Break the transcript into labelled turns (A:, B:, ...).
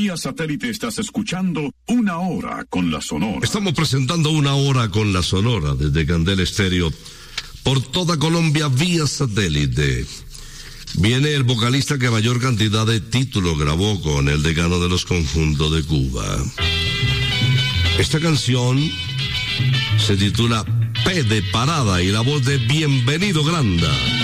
A: Vía satélite estás escuchando Una Hora con la Sonora.
B: Estamos presentando Una Hora con la Sonora desde Candela Estéreo por toda Colombia vía satélite. Viene el vocalista que mayor cantidad de títulos grabó con el decano de los conjuntos de Cuba. Esta canción se titula P de Parada y la voz de Bienvenido Granda.